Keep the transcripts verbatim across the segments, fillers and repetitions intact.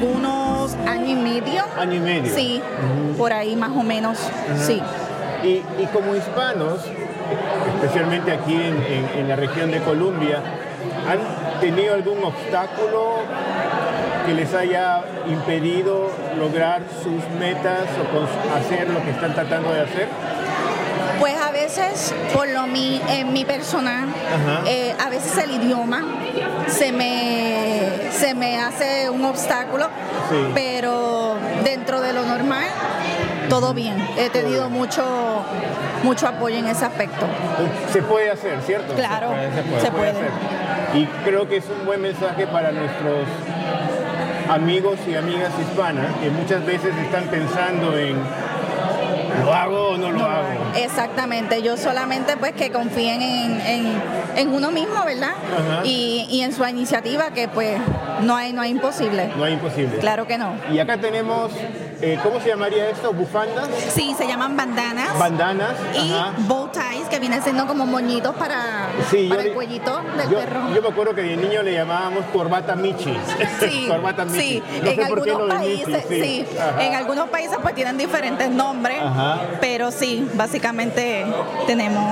algunos año y medio. Año y medio. Sí, Uh-huh. por ahí más o menos, Uh-huh. sí. Y, y como hispanos, especialmente aquí en, en, en la región de Colombia, ¿han tenido algún obstáculo que les haya impedido lograr sus metas o con- hacer lo que están tratando de hacer? Pues a veces, por lo mi, en mi persona, Ajá. eh, a veces el idioma se me, se me hace un obstáculo, Sí. pero dentro de lo normal, todo bien. He tenido mucho, mucho apoyo en ese aspecto. Se puede hacer, ¿cierto? Claro, se puede, se puede, se se puede puede. hacer. Y creo que es un buen mensaje para nuestros amigos y amigas hispanas que muchas veces están pensando en ¿lo hago o no lo hago? Exactamente, yo solamente pues que confíen en, en, en uno mismo, ¿verdad? Ajá. Y, y en su iniciativa, que pues no hay, no hay imposible. No hay imposible. Claro que no. Y acá tenemos, eh, ¿cómo se llamaría esto? ¿Bufandas? Sí, se llaman bandanas. Bandanas. Y Ajá. bow ties, que vienen siendo como moñitos para, Sí, para yo el le- cuellito del yo, perro. yo me acuerdo que de niño le llamábamos corbata michi. Sí, corbata michi. sí. No en sé por qué algunos lo de michi, países, sí, Ajá. en algunos países pues tienen diferentes nombres, Ajá. pero sí, básicamente tenemos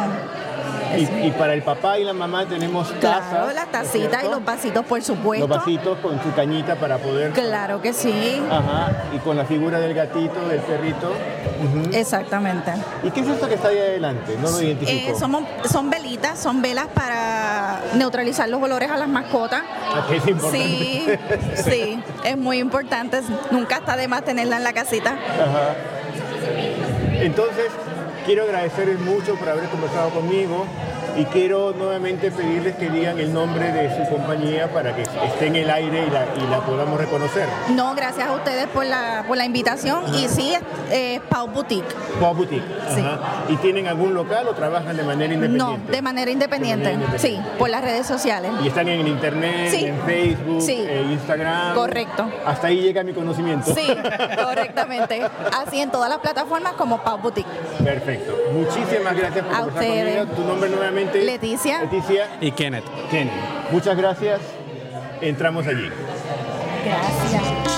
Y, y para el papá y la mamá tenemos tazas. claro, las tacitas y ¿cierto? los vasitos, por supuesto. Los vasitos con su cañita para poder... Claro que sí, Ajá, y con la figura del gatito, del perrito. Ujú. exactamente. ¿Y qué es esto que está ahí adelante? No lo identifico. Eh, somos, son velitas, son velas para neutralizar los olores a las mascotas. Ah, que es importante. Sí, sí, es muy importante. Nunca está de más tenerla en la casita. Ajá. Entonces, quiero agradecerles mucho por haber conversado conmigo y quiero nuevamente pedirles que digan el nombre de su compañía para que esté en el aire y la, y la podamos reconocer. No, gracias a ustedes por la, por la invitación. Y sí, es eh, Pau Boutique. Pau Boutique. Sí. Ajá. ¿Y tienen algún local o trabajan de manera No, independiente? de manera independiente. De manera independiente. Sí, por las redes sociales. Y están en internet, Sí. en Facebook, Sí. en Instagram. Correcto. Hasta ahí llega mi conocimiento. Sí, correctamente. Así en todas las plataformas como Pau Boutique. Perfecto. Muchísimas gracias por A conversar ustedes. conmigo. Tu nombre nuevamente. Leticia. Leticia. Y Kenneth. Kenny. Muchas gracias. Entramos allí. Gracias.